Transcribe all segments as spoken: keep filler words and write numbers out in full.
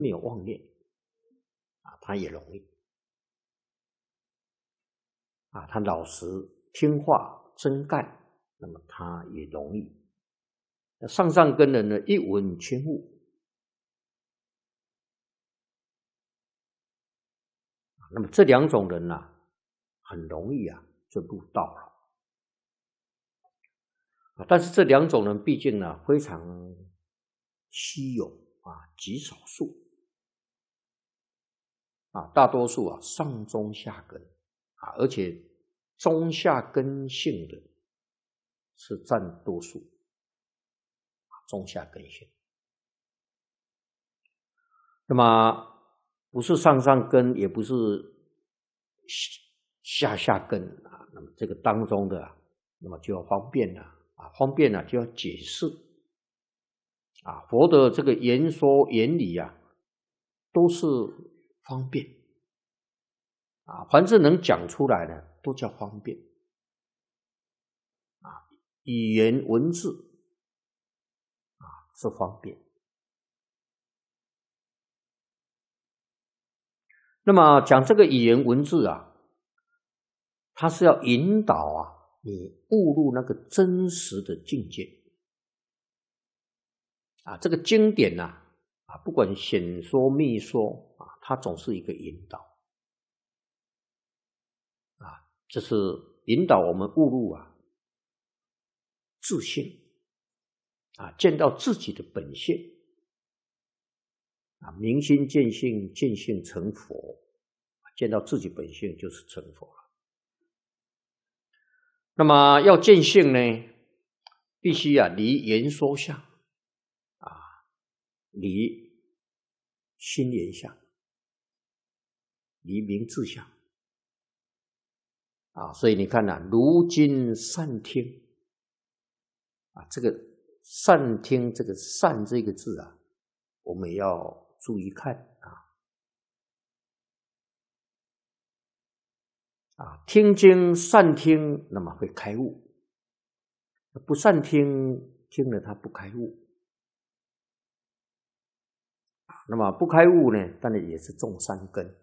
没有妄念啊，他也容易啊，他老实听话真干，那么他也容易。上上根人呢，一闻轻悟，那么这两种人呢、啊，很容易啊就入道了。但是这两种人毕竟呢非常稀有啊，极少数啊，大多数啊上中下根啊，而且中下根性的是占多数，中下根性。那么不是上上根，也不是下下根啊，那么这个当中的、啊，那么就要方便了啊，方便了就要解释啊，佛的这个言说言理啊，都是方便啊，凡是能讲出来的都叫方便啊，语言文字啊是方便。那么讲这个语言文字啊，它是要引导啊你悟入那个真实的境界啊，这个经典呐 啊, 啊，不管显说密说啊，它总是一个引导啊，这是引导我们悟入啊自性啊，见到自己的本性啊，明心见性，见性成佛，见到自己本性就是成佛了。那么要见性呢，必须啊离言说相啊，离心言相，离名字相啊，所以你看啊，如今善听啊，这个善听这个善这个字啊，我们要注意看啊。啊，听经善听，那么会开悟；不善听，听了他不开悟。那么不开悟呢，当然也是种善根。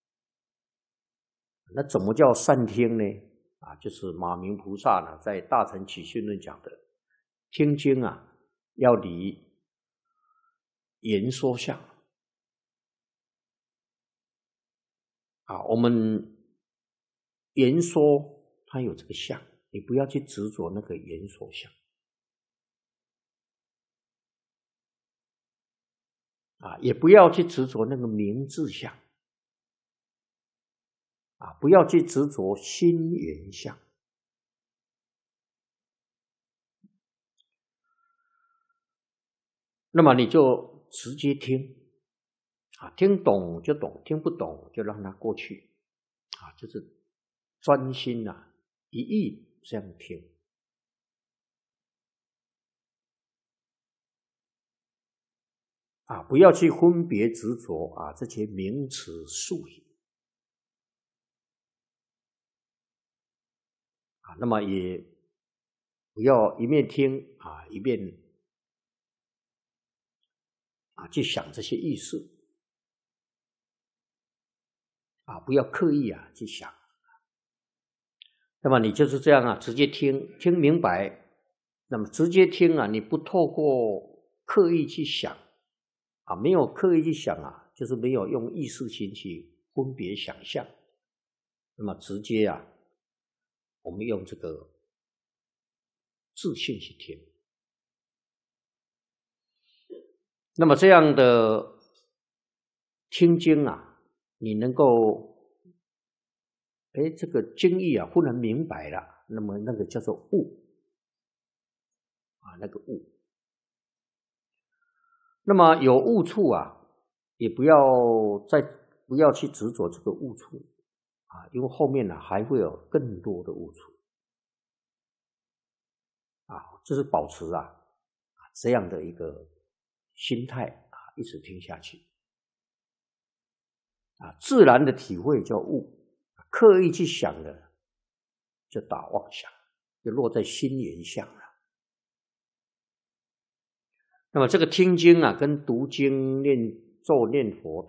那怎么叫善听呢？啊，就是马明菩萨呢在《大乘起信论》讲的，听经啊要离言说相啊，我们言说它有这个相，你不要去执着那个言说相啊，也不要去执着那个名字相啊，不要去执着心言相。那么你就直接听啊，听懂就懂，听不懂就让它过去啊，就是专心啊，一意这样听啊，不要去分别执着啊这些名词术语啊，那么也不要一面听啊一面啊去想这些意思啊，不要刻意啊去想。那么你就是这样啊，直接听听明白，那么直接听啊，你不透过刻意去想啊，没有刻意去想啊，就是没有用意识心去分别想象，那么直接啊，我们用这个自信去听，那么这样的听经啊，你能够哎，这个经义啊，忽然明白了，那么那个叫做悟啊，那个悟。那么有悟处啊，也不要再不要去执着这个悟处啊，因为后面呢、啊、还会有更多的悟处啊，这是保持啊这样的一个心态啊，一直听下去啊，自然的体会叫悟。刻意去想的，就打妄想，就落在心言相了。那么这个听经啊，跟读经、念咒念佛